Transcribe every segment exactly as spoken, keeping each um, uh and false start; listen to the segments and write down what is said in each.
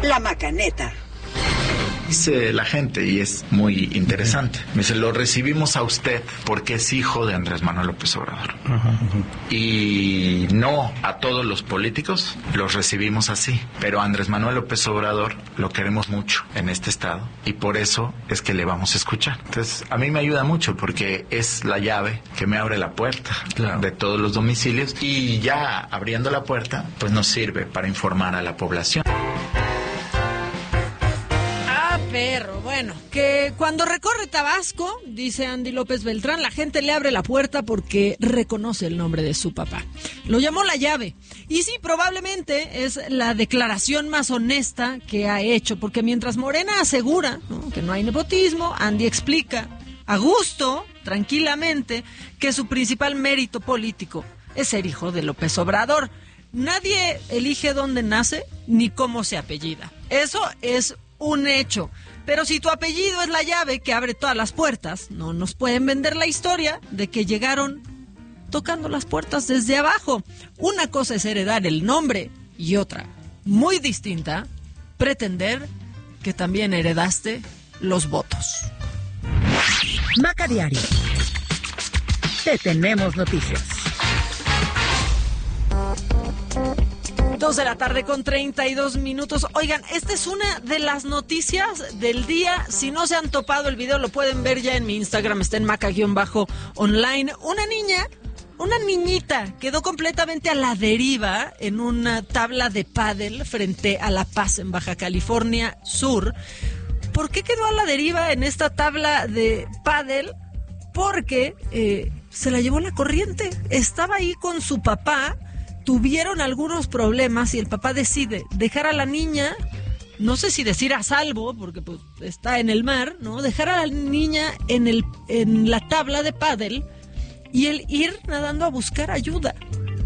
La Macaneta. Dice la gente, y es muy interesante, me dice, lo recibimos a usted porque es hijo de Andrés Manuel López Obrador. Y no a todos los políticos los recibimos así, pero a Andrés Manuel López Obrador lo queremos mucho en este estado y por eso es que le vamos a escuchar. Entonces, a mí me ayuda mucho porque es la llave que me abre la puerta, claro, de todos los domicilios, y ya abriendo la puerta, pues nos sirve para informar a la población. Perro, bueno, que cuando recorre Tabasco, dice Andy López Beltrán, la gente le abre la puerta porque reconoce el nombre de su papá. Lo llamó la llave. Y sí, probablemente es la declaración más honesta que ha hecho, porque mientras Morena asegura, ¿no?, que no hay nepotismo, Andy explica a gusto, tranquilamente, que su principal mérito político es ser hijo de López Obrador. Nadie elige dónde nace ni cómo se apellida. Eso es un hecho. Pero si tu apellido es la llave que abre todas las puertas, no nos pueden vender la historia de que llegaron tocando las puertas desde abajo. Una cosa es heredar el nombre y otra, muy distinta, pretender que también heredaste los votos. Maca Diario. Te tenemos noticias. Dos de la tarde con treinta y dos minutos. Oigan, esta es una de las noticias del día. Si no se han topado el video, lo pueden ver ya en mi Instagram, está en maca-online. Una niña, una niñita, quedó completamente a la deriva en una tabla de pádel frente a La Paz, en Baja California Sur. ¿Por qué quedó a la deriva en esta tabla de pádel? Porque eh, se la llevó la corriente. Estaba ahí con su papá. Tuvieron algunos problemas y el papá decide dejar a la niña, no sé si decir a salvo, porque pues está en el mar, ¿no? Dejar a la niña en el en la tabla de pádel y el ir nadando a buscar ayuda.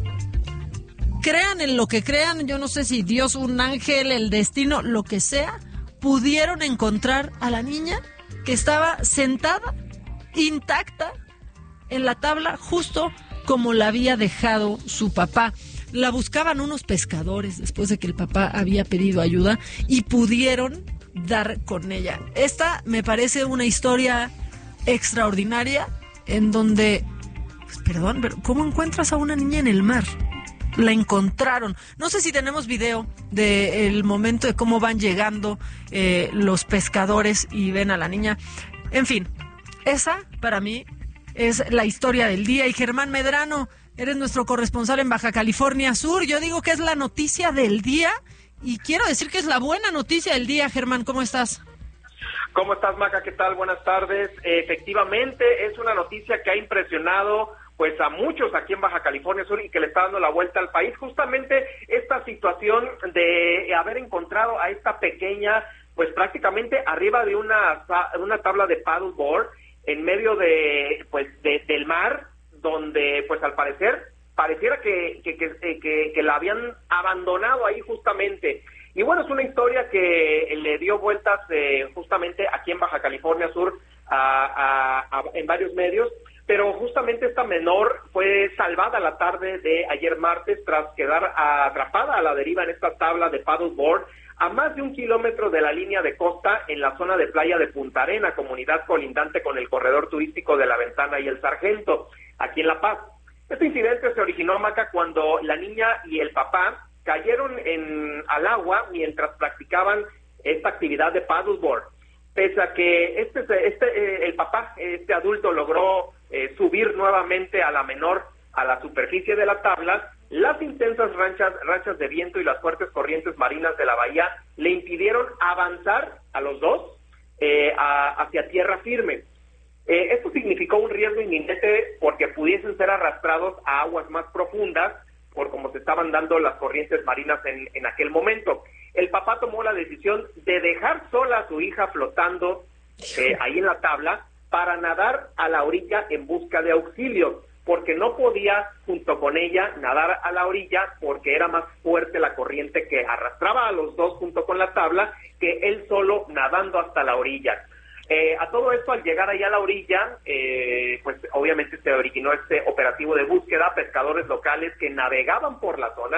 Crean en lo que crean, yo no sé si Dios, un ángel, el destino, lo que sea, pudieron encontrar a la niña que estaba sentada, intacta, en la tabla, justo como la había dejado su papá. La buscaban unos pescadores después de que el papá había pedido ayuda y pudieron dar con ella. Esta me parece una historia extraordinaria en donde, pues, perdón, pero ¿cómo encuentras a una niña en el mar? La encontraron. No sé si tenemos video del momento de cómo van llegando eh, los pescadores y ven a la niña. En fin, esa para mí es la historia del día. Y Germán Medrano, eres nuestro corresponsal en Baja California Sur. Yo digo que es la noticia del día y quiero decir que es la buena noticia del día. Germán, ¿cómo estás? ¿Cómo estás, Maca? ¿Qué tal? Buenas tardes. Efectivamente, es una noticia que ha impresionado pues a muchos aquí en Baja California Sur y que le está dando la vuelta al país. Justamente esta situación de haber encontrado a esta pequeña, pues prácticamente arriba de una, una tabla de paddleboard, en medio de pues de, del mar, donde pues al parecer pareciera que que, que que que la habían abandonado ahí justamente. Y bueno, es una historia que le dio vueltas eh, justamente aquí en Baja California Sur a, a, a, en varios medios, pero justamente esta menor fue salvada la tarde de ayer martes tras quedar atrapada a la deriva en esta tabla de paddleboard a más de un kilómetro de la línea de costa en la zona de playa de Punta Arena, comunidad colindante con el corredor turístico de La Ventana y el Sargento, aquí en La Paz. Este incidente se originó, Maca, cuando la niña y el papá cayeron en, al agua mientras practicaban esta actividad de paddleboard. Pese a que este, este eh, el papá, este adulto, logró eh, subir nuevamente a la menor a la superficie de la tabla, las intensas rachas, rachas de viento y las fuertes corrientes marinas de la bahía le impidieron avanzar a los dos eh, a, hacia tierra firme. Eh, esto significó un riesgo inminente porque pudiesen ser arrastrados a aguas más profundas por cómo se estaban dando las corrientes marinas en, en aquel momento. El papá tomó la decisión de dejar sola a su hija flotando eh, ahí en la tabla para nadar a la orilla en busca de auxilio, porque no podía, junto con ella, nadar a la orilla porque era más fuerte la corriente que arrastraba a los dos junto con la tabla que él solo nadando hasta la orilla. Eh, a todo esto, al llegar ahí a la orilla, eh, pues obviamente se originó este operativo de búsqueda. Pescadores locales que navegaban por la zona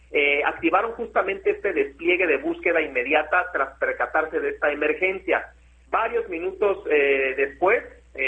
eh, activaron justamente este despliegue de búsqueda inmediata tras percatarse de esta emergencia. Varios minutos eh, después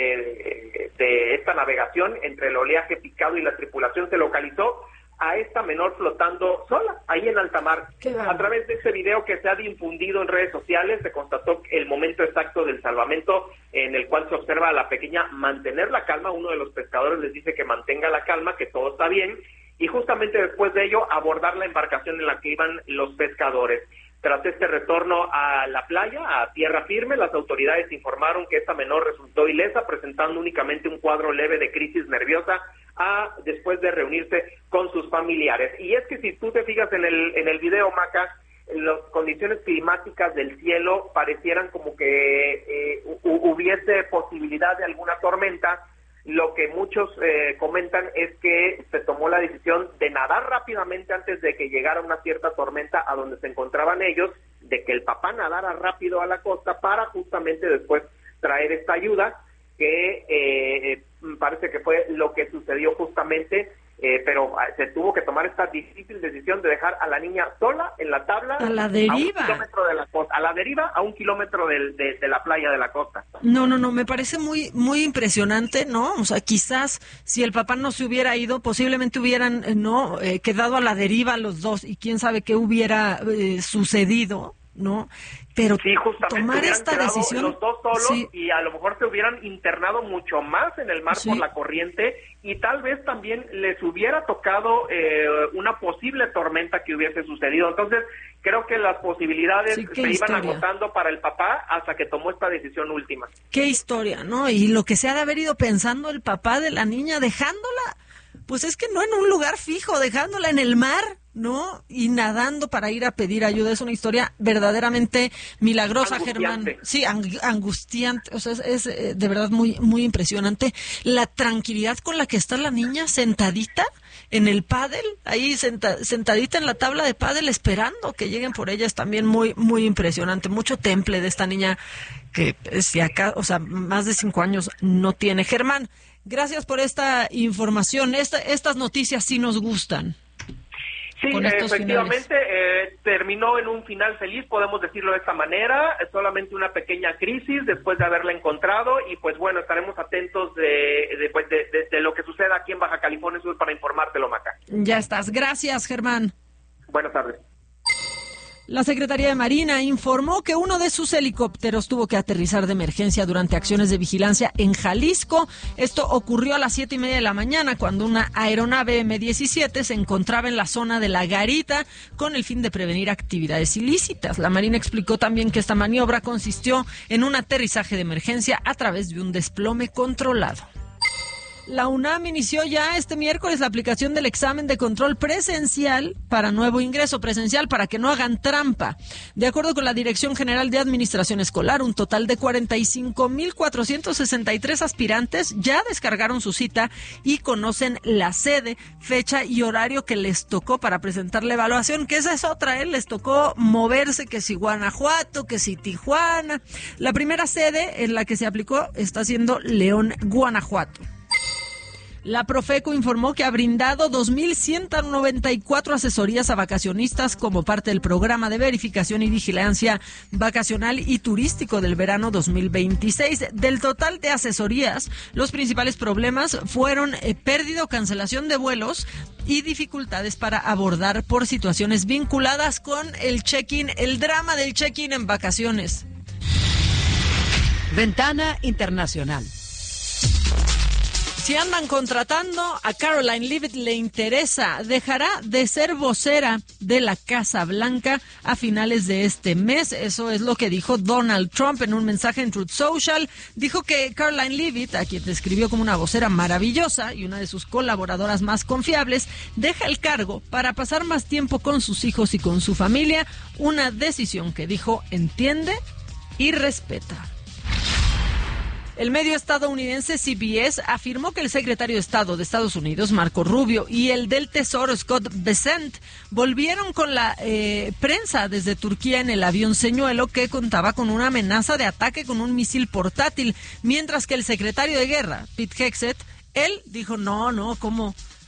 eh, de esta navegación entre el oleaje picado y la tripulación, se localizó a esta menor flotando sola, ahí en alta mar. A través de ese video que se ha difundido en redes sociales, se constató el momento exacto del salvamento, en el cual se observa a la pequeña mantener la calma. Uno de los pescadores les dice que mantenga la calma, que todo está bien, y justamente después de ello abordar la embarcación en la que iban los pescadores. Tras este retorno a la playa, a tierra firme, las autoridades informaron que esta menor resultó ilesa, presentando únicamente un cuadro leve de crisis nerviosa, a, después de reunirse con sus familiares. Y es que si tú te fijas en el, en el video, Maca, las condiciones climáticas del cielo parecieran como que eh, hubiese posibilidad de alguna tormenta. Lo que muchos eh, comentan es que se tomó la decisión de nadar rápidamente antes de que llegara una cierta tormenta a donde se encontraban ellos, de que el papá nadara rápido a la costa para justamente después traer esta ayuda, que eh, parece que fue lo que sucedió justamente, eh, pero se tuvo que tomar esta difícil decisión de dejar a la niña sola en la tabla a la deriva, a un kilómetro de la costa, a la deriva, a un kilómetro de, de, de la playa de la costa. No, no, no, me parece muy, muy impresionante, ¿no? O sea, quizás si el papá no se hubiera ido, posiblemente hubieran, no, eh, quedado a la deriva los dos, y quién sabe qué hubiera eh, sucedido, ¿no? Pero sí, tomar esta decisión, los dos solos, sí, y a lo mejor se hubieran internado mucho más en el mar, sí, por la corriente, y tal vez también les hubiera tocado eh, una posible tormenta que hubiese sucedido. Entonces creo que las posibilidades sí, se iban historia. agotando para el papá hasta que tomó esta decisión última. Qué historia, ¿no? Y lo que se ha de haber ido pensando el papá de la niña dejándola, pues es que no en un lugar fijo, dejándola en el mar, ¿no? Y nadando para ir a pedir ayuda. Es una historia verdaderamente milagrosa, Germán. Sí, angustiante. O sea, es, es eh, de verdad muy, muy impresionante la tranquilidad con la que está la niña sentadita en el pádel, ahí senta, sentadita en la tabla de pádel esperando que lleguen por ella. Es también muy, muy impresionante. Mucho temple de esta niña que, si acá, o sea, más de cinco años no tiene. Germán, gracias por esta información. Esta, estas noticias sí nos gustan. Sí, efectivamente, eh, terminó en un final feliz, podemos decirlo de esta manera, solamente una pequeña crisis después de haberla encontrado, y pues bueno, estaremos atentos de, de, pues de, de, de lo que suceda aquí en Baja California Sur para informártelo, Maca. Ya estás, gracias, Germán. Buenas tardes. La Secretaría de Marina informó que uno de sus helicópteros tuvo que aterrizar de emergencia durante acciones de vigilancia en Jalisco. Esto ocurrió a las siete y media de la mañana, cuando una aeronave eme diecisiete se encontraba en la zona de La Garita con el fin de prevenir actividades ilícitas. La Marina explicó también que esta maniobra consistió en un aterrizaje de emergencia a través de un desplome controlado. La UNAM inició ya este miércoles la aplicación del examen de control presencial para nuevo ingreso presencial, para que no hagan trampa. De acuerdo con la Dirección General de Administración Escolar, un total de cuarenta y cinco mil cuatrocientos sesenta y tres aspirantes ya descargaron su cita y conocen la sede, fecha y horario que les tocó para presentar la evaluación, que esa es otra, ¿eh? Les tocó moverse, que si Guanajuato, que si Tijuana. La primera sede en la que se aplicó está siendo León, Guanajuato. La Profeco informó que ha brindado dos mil ciento noventa y cuatro asesorías a vacacionistas como parte del programa de verificación y vigilancia vacacional y turístico del verano dos mil veintiséis. Del total de asesorías, los principales problemas fueron eh, pérdida o cancelación de vuelos y dificultades para abordar por situaciones vinculadas con el check-in, el drama del check-in en vacaciones. Ventana Internacional. Si andan contratando, a Caroline Leavitt le interesa. Dejará de ser vocera de la Casa Blanca a finales de este mes. Eso es lo que dijo Donald Trump en un mensaje en Truth Social. Dijo que Caroline Leavitt, a quien describió como una vocera maravillosa y una de sus colaboradoras más confiables, deja el cargo para pasar más tiempo con sus hijos y con su familia. Una decisión que dijo entiende y respeta. El medio estadounidense C B S afirmó que el secretario de Estado de Estados Unidos, Marco Rubio, y el del Tesoro, Scott Bessent, volvieron con la eh, prensa desde Turquía en el avión señuelo que contaba con una amenaza de ataque con un misil portátil, mientras que el secretario de Guerra, Pete Hegseth, él dijo, no, no, ¿cómo?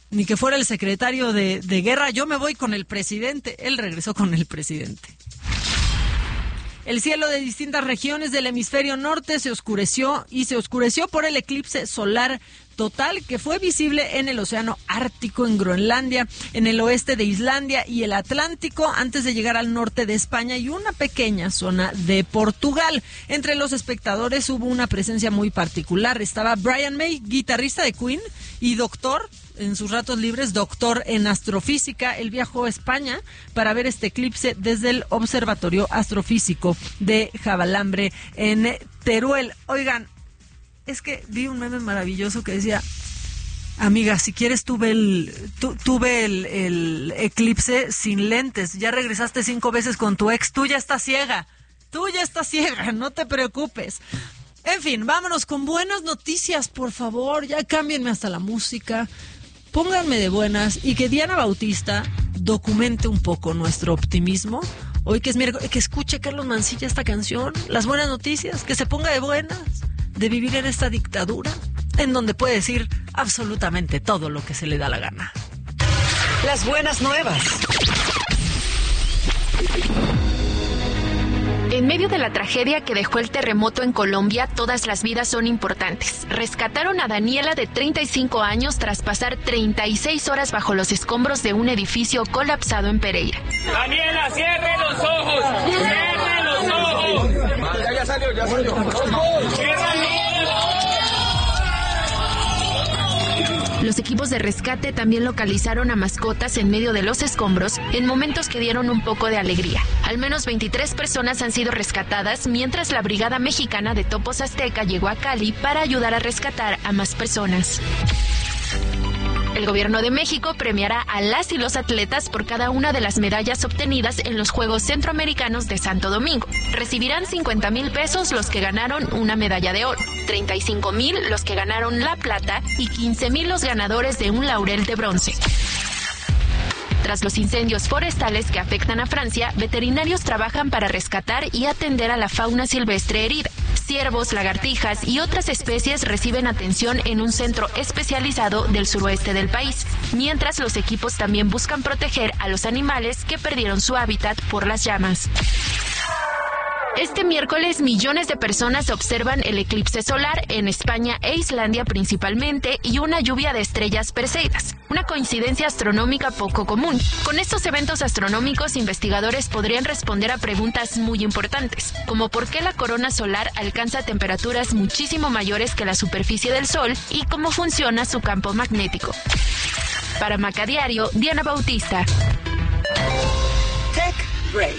ni que fuera el secretario de, de guerra. Yo me voy con el presidente. Él regresó con el presidente. El cielo de distintas regiones del hemisferio norte se oscureció y se oscureció por el eclipse solar total que fue visible en el océano Ártico, en Groenlandia, en el oeste de Islandia y el Atlántico, antes de llegar al norte de España y una pequeña zona de Portugal. Entre los espectadores hubo una presencia muy particular. Estaba Brian May, guitarrista de Queen y doctor en sus ratos libres, doctor en astrofísica. Él viajó a España para ver este eclipse desde el Observatorio Astrofísico de Javalambre en Teruel. Oigan, es que vi un meme maravilloso que decía: amiga, si quieres tuve el tu, tuve el, el eclipse sin lentes, ya regresaste cinco veces con tu ex, tú ya estás ciega, tú ya estás ciega, no te preocupes. En fin, vámonos con buenas noticias, por favor, ya cámbienme hasta la música, pónganme de buenas y que Diana Bautista documente un poco nuestro optimismo. Hoy que es miércoles, que escuche Carlos Mancilla esta canción, las buenas noticias, que se ponga de buenas de vivir en esta dictadura en donde puede decir absolutamente todo lo que se le da la gana. Las buenas nuevas. En medio de la tragedia que dejó el terremoto en Colombia, todas las vidas son importantes. Rescataron a Daniela, de treinta y cinco años, tras pasar treinta y seis horas bajo los escombros de un edificio colapsado en Pereira. Daniela, cierre los ojos, cierre los ojos. Ya, ya salió, ya salió. Los equipos de rescate también localizaron a mascotas en medio de los escombros en momentos que dieron un poco de alegría. Al menos veintitrés personas han sido rescatadas, mientras la Brigada Mexicana de Topos Azteca llegó a Cali para ayudar a rescatar a más personas. El gobierno de México premiará a las y los atletas por cada una de las medallas obtenidas en los Juegos Centroamericanos de Santo Domingo. Recibirán cincuenta mil pesos los que ganaron una medalla de oro, treinta y cinco mil los que ganaron la plata y quince mil los ganadores de un laurel de bronce. Tras los incendios forestales que afectan a Francia, veterinarios trabajan para rescatar y atender a la fauna silvestre herida. Ciervos, lagartijas y otras especies reciben atención en un centro especializado del suroeste del país, mientras los equipos también buscan proteger a los animales que perdieron su hábitat por las llamas. Este miércoles, millones de personas observan el eclipse solar en España e Islandia principalmente, y una lluvia de estrellas perseidas, una coincidencia astronómica poco común. Con estos eventos astronómicos, investigadores podrían responder a preguntas muy importantes, como por qué la corona solar alcanza temperaturas muchísimo mayores que la superficie del Sol y cómo funciona su campo magnético. Para Maca Diario, Diana Bautista. Tech Break.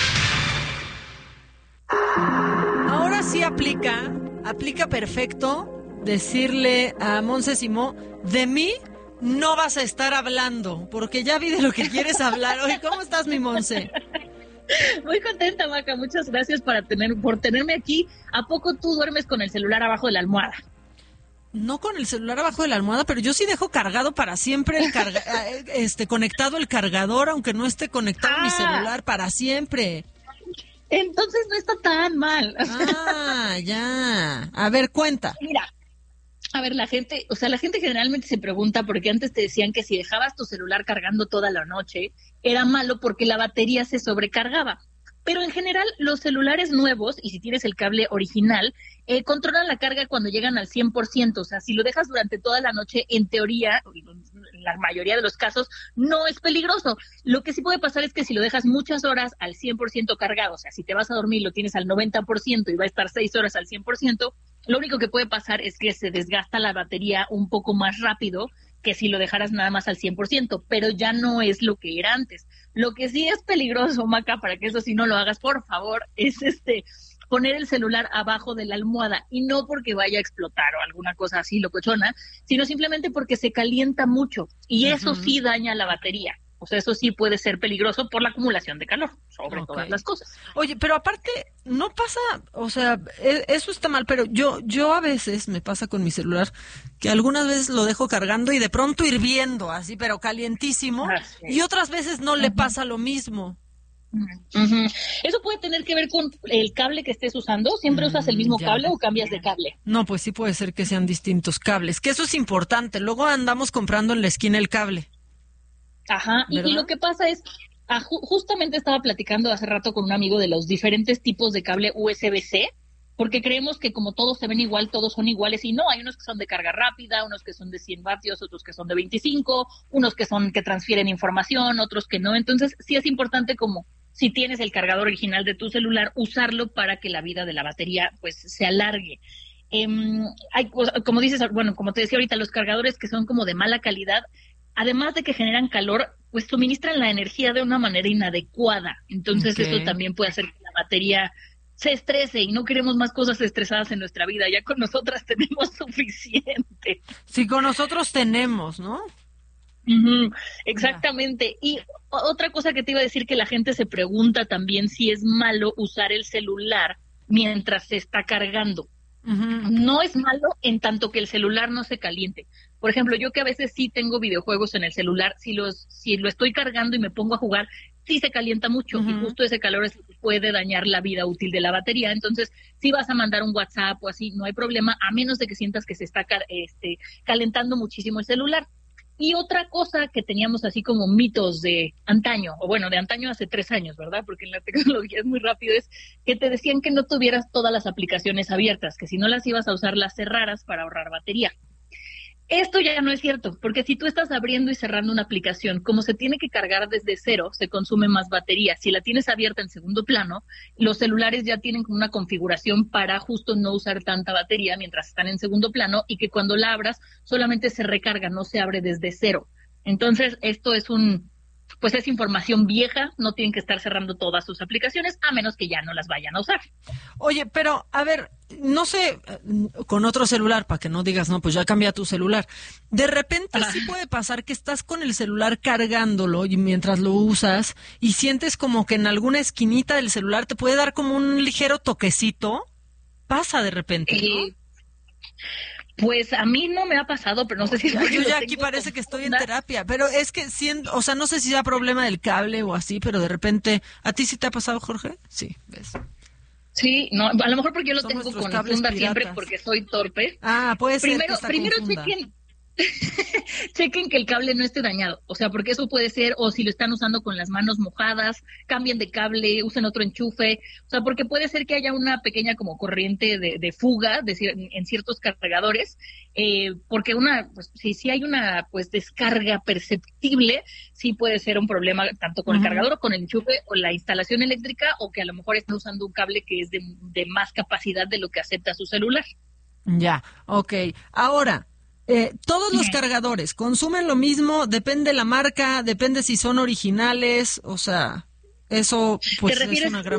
Ahora sí aplica, aplica perfecto decirle a Monse Simó: de mí no vas a estar hablando, porque ya vi de lo que quieres hablar hoy. ¿Cómo estás, mi Monse? Muy contenta, Maca, muchas gracias para tener, por tenerme aquí. ¿A poco tú duermes con el celular abajo de la almohada? No con el celular abajo de la almohada, pero yo sí dejo cargado para siempre el carga, este conectado el cargador, aunque no esté conectado ah. mi celular, para siempre. Entonces no está tan mal. Ah, ya. A ver, cuenta. Mira, a ver, la gente, o sea, la gente generalmente se pregunta porque antes te decían que si dejabas tu celular cargando toda la noche era malo porque la batería se sobrecargaba. Pero en general los celulares nuevos, y si tienes el cable original, eh, controlan la carga cuando llegan al cien por ciento. O sea, si lo dejas durante toda la noche, en teoría, en la mayoría de los casos, no es peligroso. Lo que sí puede pasar es que si lo dejas muchas horas al cien por ciento cargado, o sea, si te vas a dormir lo tienes al noventa por ciento y va a estar seis horas al cien por ciento, lo único que puede pasar es que se desgasta la batería un poco más rápido que si lo dejaras nada más al cien por ciento, pero ya no es lo que era antes. Lo que sí es peligroso, Maca, para que eso sí no lo hagas, por favor, es este poner el celular abajo de la almohada, y no porque vaya a explotar o alguna cosa así locochona, sino simplemente porque se calienta mucho, y eso uh-huh. sí daña la batería. O sea, eso sí puede ser peligroso por la acumulación de calor, sobre okay. todas las cosas. Oye, pero aparte, no pasa, o sea, eso está mal, pero yo yo a veces me pasa con mi celular que algunas veces lo dejo cargando y de pronto hirviendo, así, pero calientísimo, ah, sí. y otras veces no uh-huh. le pasa lo mismo. Uh-huh. Eso puede tener que ver con el cable que estés usando. ¿Siempre usas el mismo ya. cable o cambias de cable? No, pues sí puede ser que sean distintos cables, que eso es importante. Luego andamos comprando en la esquina el cable. Ajá, y, y lo que pasa es, ah, ju- justamente estaba platicando hace rato con un amigo de los diferentes tipos de cable U S B C, porque creemos que como todos se ven igual, todos son iguales, y no, hay unos que son de carga rápida, unos que son de cien vatios, otros que son de veinticinco, unos que son que transfieren información, otros que no. Entonces sí es importante, como si tienes el cargador original de tu celular, usarlo para que la vida de la batería pues se alargue. Eh, hay, como dices, bueno, como te decía ahorita, los cargadores que son como de mala calidad, además de que generan calor, pues suministran la energía de una manera inadecuada. Entonces Okay. esto también puede hacer que la batería se estrese, y no queremos más cosas estresadas en nuestra vida. Ya con nosotras tenemos suficiente. Sí, con nosotros tenemos, ¿no? Uh-huh, exactamente. Y o- otra cosa que te iba a decir, que la gente se pregunta también si es malo usar el celular mientras se está cargando. Uh-huh. No es malo en tanto que el celular no se caliente. Por ejemplo, yo que a veces sí tengo videojuegos en el celular, si los si lo estoy cargando y me pongo a jugar, sí se calienta mucho, Uh-huh. y justo ese calor es lo que puede dañar la vida útil de la batería. Entonces, si vas a mandar un WhatsApp o así, no hay problema, a menos de que sientas que se está ca- este, calentando muchísimo el celular. Y otra cosa que teníamos así como mitos de antaño, o bueno, de antaño hace tres años, ¿verdad? Porque en la tecnología es muy rápido, es que te decían que no tuvieras todas las aplicaciones abiertas, que si no las ibas a usar, las cerraras para ahorrar batería. Esto ya no es cierto, porque si tú estás abriendo y cerrando una aplicación, como se tiene que cargar desde cero, se consume más batería. Si la tienes abierta en segundo plano, los celulares ya tienen como una configuración para justo no usar tanta batería mientras están en segundo plano, y que cuando la abras solamente se recarga, no se abre desde cero. Entonces, esto es un, pues es información vieja, no tienen que estar cerrando todas sus aplicaciones, a menos que ya no las vayan a usar. Oye, pero a ver, no sé, eh, con otro celular, para que no digas, no, pues ya cambia tu celular. De repente Ajá. sí puede pasar que estás con el celular cargándolo y mientras lo usas y sientes como que en alguna esquinita del celular te puede dar como un ligero toquecito. Pasa de repente, ¿no? Eh, Pues a mí no me ha pasado, pero no sé si... Ya, yo ya aquí parece que estoy en terapia, pero es que siendo, o sea, no sé si sea problema del cable o así, pero de repente, ¿a ti sí te ha pasado, Jorge? Sí, ves. Sí, no, a lo mejor porque yo lo Son tengo nuestros con cables funda siempre, piratas. porque soy torpe. Ah, puede ser Primero, que está primero confunda. chequen, chequen que el cable no esté dañado, o sea, porque eso puede ser, o si lo están usando con las manos mojadas, cambien de cable, usen otro enchufe, o sea, porque puede ser que haya una pequeña como corriente de, de fuga de, cier- en ciertos cargadores, eh, porque una, pues si, si hay una pues descarga perceptible, sí puede ser un problema tanto con Ujú. el cargador o con el enchufe o la instalación eléctrica, o que a lo mejor está usando un cable que es de, de más capacidad de lo que acepta su celular. Ya, ok. Ahora, eh, todos los cargadores consumen lo mismo, depende la marca, depende si son originales, o sea, eso pues ¿Te es refieres una gran